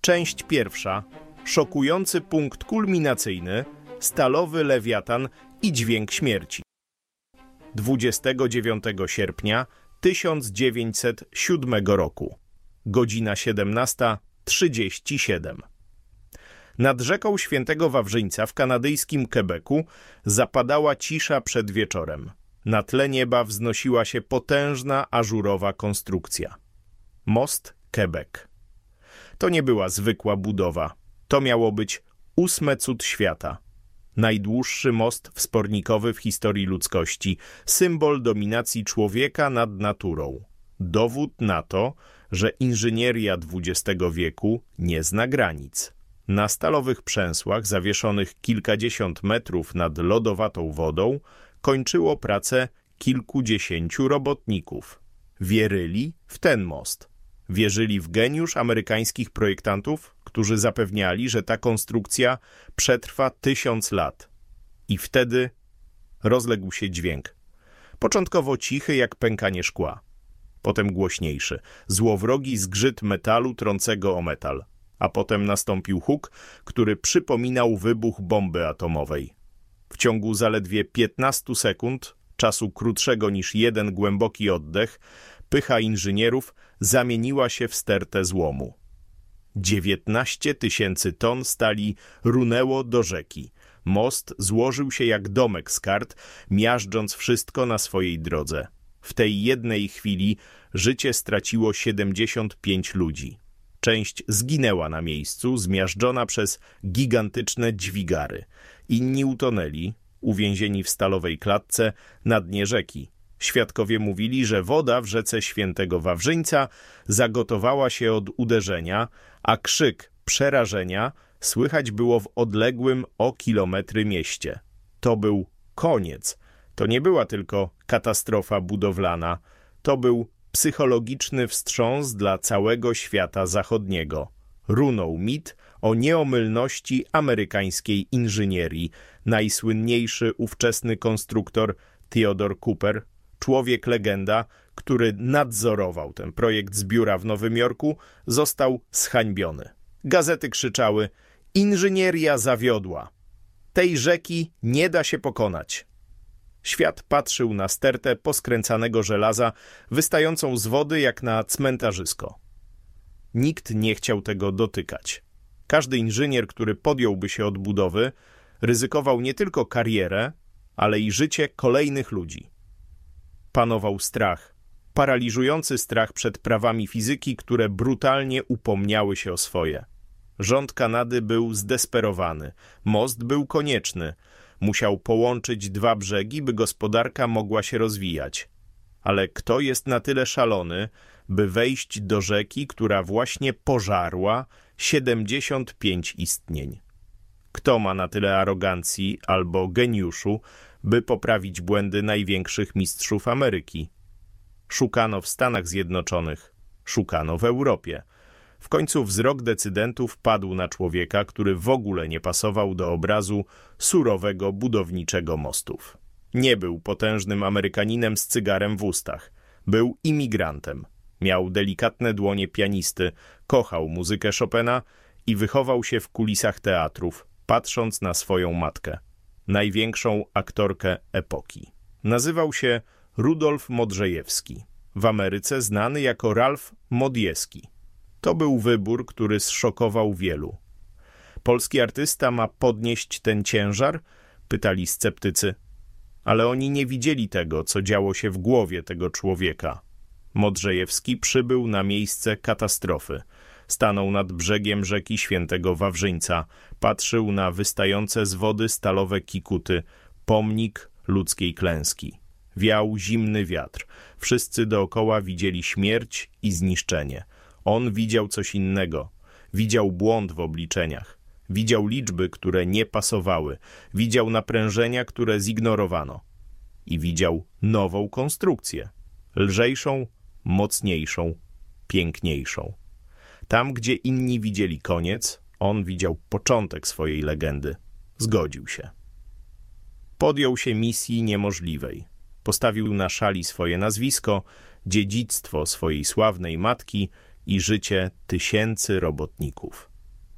Część pierwsza. Szokujący punkt kulminacyjny, stalowy lewiatan i dźwięk śmierci. 29 sierpnia 1907 roku. Godzina 17:37. Nad rzeką Świętego Wawrzyńca w kanadyjskim Quebecu zapadała cisza przed wieczorem. Na tle nieba wznosiła się potężna, ażurowa konstrukcja. Most Quebec. To nie była zwykła budowa. To miało być 8. cud świata. Najdłuższy most wspornikowy w historii ludzkości. Symbol dominacji człowieka nad naturą. Dowód na to, że inżynieria XX wieku nie zna granic. Na stalowych przęsłach zawieszonych kilkadziesiąt metrów nad lodowatą wodą kończyło pracę kilkudziesięciu robotników. Wierzyli w ten most. Wierzyli w geniusz amerykańskich projektantów, którzy zapewniali, że ta konstrukcja przetrwa 1000 lat. I wtedy rozległ się dźwięk. Początkowo cichy jak pękanie szkła. Potem głośniejszy, złowrogi zgrzyt metalu trącego o metal. A potem nastąpił huk, który przypominał wybuch bomby atomowej. W ciągu zaledwie 15 sekund, czasu krótszego niż jeden głęboki oddech, pycha inżynierów zamieniła się w stertę złomu. 19 000 ton stali runęło do rzeki. Most złożył się jak domek z kart, miażdżąc wszystko na swojej drodze. W tej jednej chwili życie straciło 75 ludzi. Część zginęła na miejscu, zmiażdżona przez gigantyczne dźwigary. Inni utonęli, uwięzieni w stalowej klatce na dnie rzeki. Świadkowie mówili, że woda w rzece Świętego Wawrzyńca zagotowała się od uderzenia, a krzyk przerażenia słychać było w odległym o kilometry mieście. To był koniec. To nie była tylko katastrofa budowlana. To był psychologiczny wstrząs dla całego świata zachodniego. Runął mit o nieomylności amerykańskiej inżynierii. Najsłynniejszy ówczesny konstruktor Theodore Cooper, człowiek legenda, który nadzorował ten projekt z biura w Nowym Jorku, został zhańbiony. Gazety krzyczały: inżynieria zawiodła. Tej rzeki nie da się pokonać. Świat patrzył na stertę poskręcanego żelaza, wystającą z wody jak na cmentarzysko. Nikt nie chciał tego dotykać. Każdy inżynier, który podjąłby się odbudowy, ryzykował nie tylko karierę, ale i życie kolejnych ludzi. Panował strach, paraliżujący strach przed prawami fizyki, które brutalnie upomniały się o swoje. Rząd Kanady był zdesperowany. Most był konieczny. Musiał połączyć dwa brzegi, by gospodarka mogła się rozwijać. Ale kto jest na tyle szalony, by wejść do rzeki, która właśnie pożarła 75 istnień? Kto ma na tyle arogancji albo geniuszu, by poprawić błędy największych mistrzów Ameryki? Szukano w Stanach Zjednoczonych, szukano w Europie. W końcu wzrok decydentów padł na człowieka, który w ogóle nie pasował do obrazu surowego budowniczego mostów. Nie był potężnym Amerykaninem z cygarem w ustach. Był imigrantem. Miał delikatne dłonie pianisty, kochał muzykę Chopina i wychował się w kulisach teatrów, patrząc na swoją matkę, największą aktorkę epoki. Nazywał się Rudolf Modrzejewski, w Ameryce znany jako Ralph Modjeski. To był wybór, który zszokował wielu. Polski artysta ma podnieść ten ciężar? Pytali sceptycy. Ale oni nie widzieli tego, co działo się w głowie tego człowieka. Modrzejewski przybył na miejsce katastrofy. Stanął nad brzegiem rzeki Świętego Wawrzyńca. Patrzył na wystające z wody stalowe kikuty. Pomnik ludzkiej klęski. Wiał zimny wiatr. Wszyscy dookoła widzieli śmierć i zniszczenie. On widział coś innego. Widział błąd w obliczeniach. Widział liczby, które nie pasowały. Widział naprężenia, które zignorowano. I widział nową konstrukcję. Lżejszą, mocniejszą, piękniejszą. Tam, gdzie inni widzieli koniec, on widział początek swojej legendy. Zgodził się. Podjął się misji niemożliwej. Postawił na szali swoje nazwisko, dziedzictwo swojej sławnej matki i życie tysięcy robotników.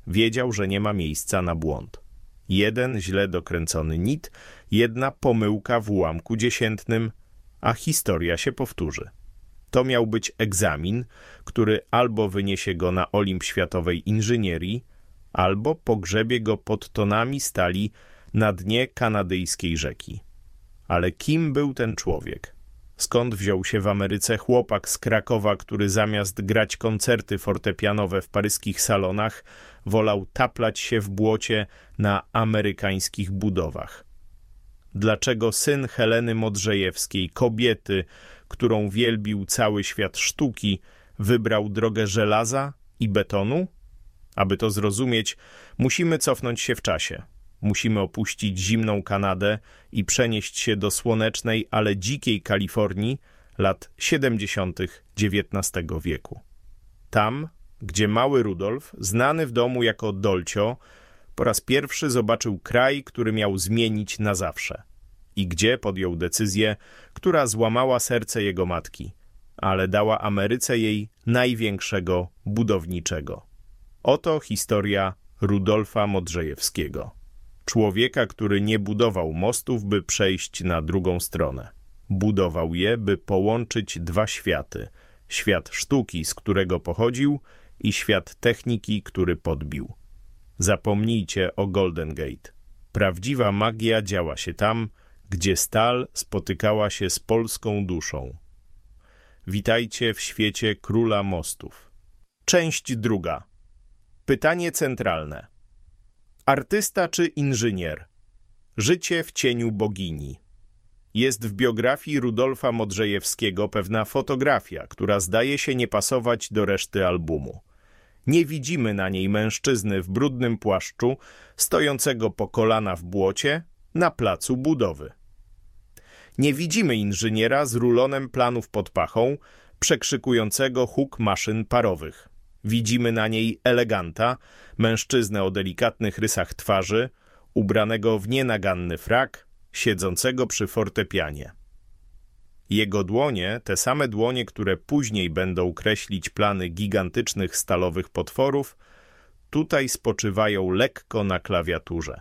Wiedział, że nie ma miejsca na błąd. Jeden źle dokręcony nit, jedna pomyłka w ułamku dziesiętnym, a historia się powtórzy. To miał być egzamin, który albo wyniesie go na Olimp światowej inżynierii, albo pogrzebie go pod tonami stali na dnie kanadyjskiej rzeki. Ale kim był ten człowiek? Skąd wziął się w Ameryce chłopak z Krakowa, który zamiast grać koncerty fortepianowe w paryskich salonach, wolał taplać się w błocie na amerykańskich budowach? Dlaczego syn Heleny Modrzejewskiej, kobiety, którą wielbił cały świat sztuki, wybrał drogę żelaza i betonu? Aby to zrozumieć, musimy cofnąć się w czasie. Musimy opuścić zimną Kanadę i przenieść się do słonecznej, ale dzikiej Kalifornii lat 70. XIX wieku. Tam, gdzie mały Rudolf, znany w domu jako Dolcio, po raz pierwszy zobaczył kraj, który miał zmienić na zawsze. I gdzie podjął decyzję, która złamała serce jego matki, ale dała Ameryce jej największego budowniczego. Oto historia Rudolfa Modrzejewskiego. Człowieka, który nie budował mostów, by przejść na drugą stronę. Budował je, by połączyć dwa światy. Świat sztuki, z którego pochodził, i świat techniki, który podbił. Zapomnijcie o Golden Gate. Prawdziwa magia działa się tam, gdzie stal spotykała się z polską duszą. Witajcie w świecie króla mostów. Część druga. Pytanie centralne. Artysta czy inżynier? Życie w cieniu bogini. Jest w biografii Rudolfa Modrzejewskiego pewna fotografia, która zdaje się nie pasować do reszty albumu. Nie widzimy na niej mężczyzny w brudnym płaszczu, stojącego po kolana w błocie, na placu budowy. Nie widzimy inżyniera z rulonem planów pod pachą, przekrzykującego huk maszyn parowych. Widzimy na niej eleganta, mężczyznę o delikatnych rysach twarzy, ubranego w nienaganny frak, siedzącego przy fortepianie. Jego dłonie, te same dłonie, które później będą kreślić plany gigantycznych stalowych potworów, tutaj spoczywają lekko na klawiaturze.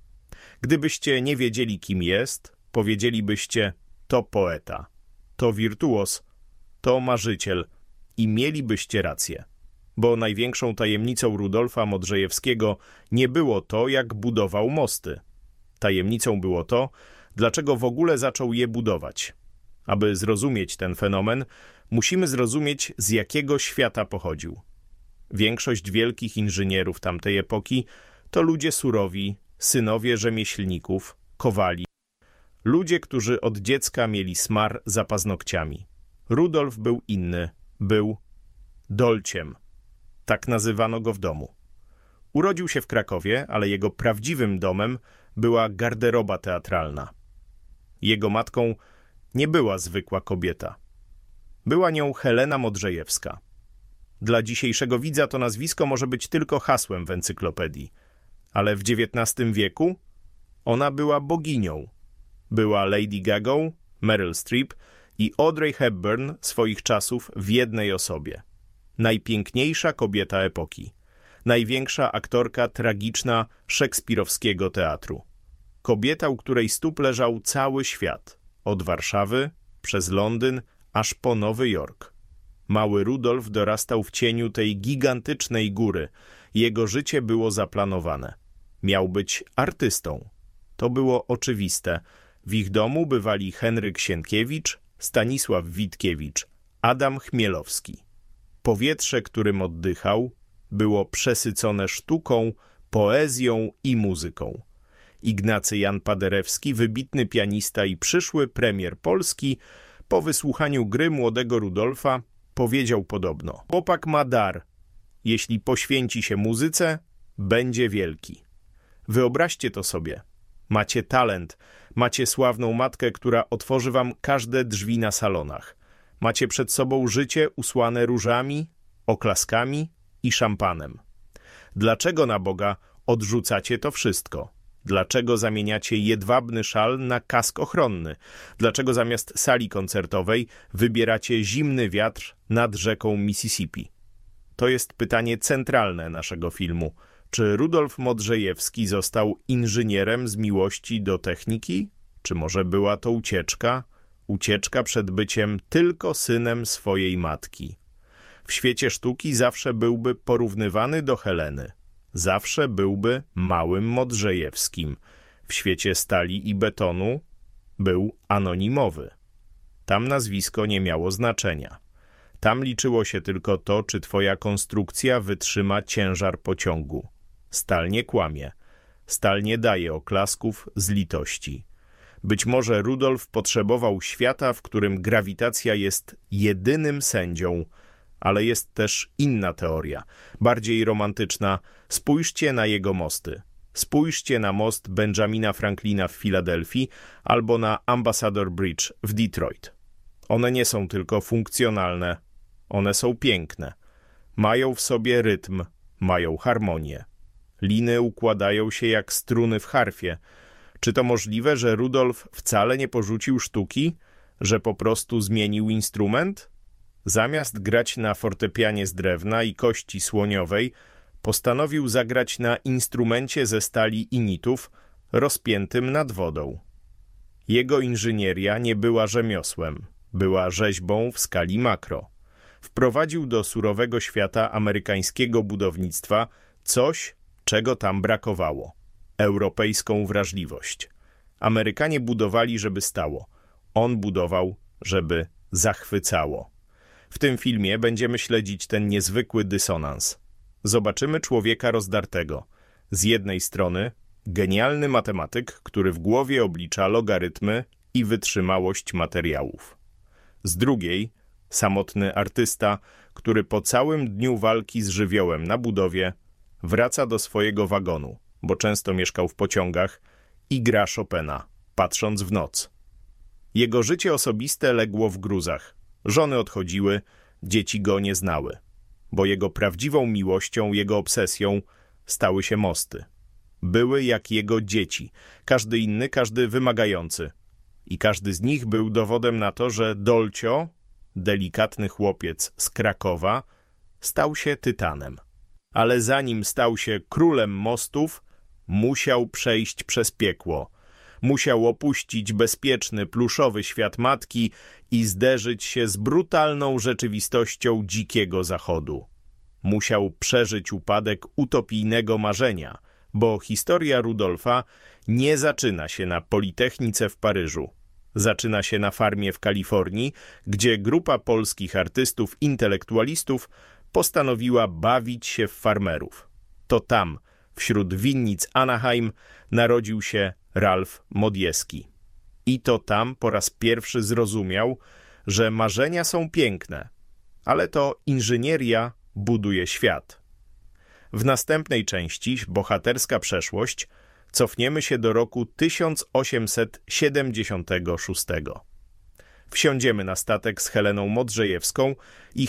Gdybyście nie wiedzieli, kim jest, powiedzielibyście: to poeta, to wirtuos, to marzyciel i mielibyście rację. Bo największą tajemnicą Rudolfa Modrzejewskiego nie było to, jak budował mosty. Tajemnicą było to, dlaczego w ogóle zaczął je budować. Aby zrozumieć ten fenomen, musimy zrozumieć, z jakiego świata pochodził. Większość wielkich inżynierów tamtej epoki to ludzie surowi, synowie rzemieślników, kowali. Ludzie, którzy od dziecka mieli smar za paznokciami. Rudolf był inny, był Dolciem. Tak nazywano go w domu. Urodził się w Krakowie, ale jego prawdziwym domem była garderoba teatralna. Jego matką nie była zwykła kobieta. Była nią Helena Modrzejewska. Dla dzisiejszego widza to nazwisko może być tylko hasłem w encyklopedii, ale w XIX wieku ona była boginią. Była Lady Gagą, Meryl Streep i Audrey Hepburn swoich czasów w jednej osobie. Najpiękniejsza kobieta epoki. Największa aktorka tragiczna szekspirowskiego teatru. Kobieta, u której stóp leżał cały świat. Od Warszawy, przez Londyn, aż po Nowy Jork. Mały Rudolf dorastał w cieniu tej gigantycznej góry. Jego życie było zaplanowane. Miał być artystą. To było oczywiste. W ich domu bywali Henryk Sienkiewicz, Stanisław Witkiewicz, Adam Chmielowski. Powietrze, którym oddychał, było przesycone sztuką, poezją i muzyką. Ignacy Jan Paderewski, wybitny pianista i przyszły premier Polski, po wysłuchaniu gry młodego Rudolfa powiedział podobno: chłopak ma dar. Jeśli poświęci się muzyce, będzie wielki. Wyobraźcie to sobie. Macie talent, macie sławną matkę, która otworzy wam każde drzwi na salonach. Macie przed sobą życie usłane różami, oklaskami i szampanem. Dlaczego na Boga odrzucacie to wszystko? Dlaczego zamieniacie jedwabny szal na kask ochronny? Dlaczego zamiast sali koncertowej wybieracie zimny wiatr nad rzeką Mississippi? To jest pytanie centralne naszego filmu. Czy Rudolf Modrzejewski został inżynierem z miłości do techniki? Czy może była to ucieczka? Ucieczka przed byciem tylko synem swojej matki. W świecie sztuki zawsze byłby porównywany do Heleny. Zawsze byłby małym Modrzejewskim. W świecie stali i betonu był anonimowy. Tam nazwisko nie miało znaczenia. Tam liczyło się tylko to, czy twoja konstrukcja wytrzyma ciężar pociągu. Stal nie kłamie. Stal nie daje oklasków z litości. Być może Rudolf potrzebował świata, w którym grawitacja jest jedynym sędzią, ale jest też inna teoria, bardziej romantyczna. Spójrzcie na jego mosty. Spójrzcie na most Benjamina Franklina w Filadelfii albo na Ambassador Bridge w Detroit. One nie są tylko funkcjonalne, one są piękne. Mają w sobie rytm, mają harmonię. Liny układają się jak struny w harfie. Czy to możliwe, że Rudolf wcale nie porzucił sztuki, że po prostu zmienił instrument? Zamiast grać na fortepianie z drewna i kości słoniowej, postanowił zagrać na instrumencie ze stali i nitów, rozpiętym nad wodą. Jego inżynieria nie była rzemiosłem, była rzeźbą w skali makro. Wprowadził do surowego świata amerykańskiego budownictwa coś, czego tam brakowało. Europejską wrażliwość. Amerykanie budowali, żeby stało. On budował, żeby zachwycało. W tym filmie będziemy śledzić ten niezwykły dysonans. Zobaczymy człowieka rozdartego. Z jednej strony genialny matematyk, który w głowie oblicza logarytmy i wytrzymałość materiałów. Z drugiej samotny artysta, który po całym dniu walki z żywiołem na budowie wraca do swojego wagonu, bo często mieszkał w pociągach i gra Chopina, patrząc w noc. Jego życie osobiste legło w gruzach. Żony odchodziły, dzieci go nie znały, bo jego prawdziwą miłością, jego obsesją stały się mosty. Były jak jego dzieci, każdy inny, każdy wymagający. I każdy z nich był dowodem na to, że Dolcio, delikatny chłopiec z Krakowa, stał się tytanem. Ale zanim stał się królem mostów, musiał przejść przez piekło. Musiał opuścić bezpieczny, pluszowy świat matki i zderzyć się z brutalną rzeczywistością dzikiego zachodu. Musiał przeżyć upadek utopijnego marzenia, bo historia Rudolfa nie zaczyna się na Politechnice w Paryżu. Zaczyna się na farmie w Kalifornii, gdzie grupa polskich artystów, intelektualistów postanowiła bawić się w farmerów. To tam, wśród winnic Anaheim, narodził się Ralph Modjeski. I to tam po raz pierwszy zrozumiał, że marzenia są piękne, ale to inżynieria buduje świat. W następnej części, Bohaterska przeszłość, cofniemy się do roku 1876. Wsiądziemy na statek z Heleną Modrzejewską i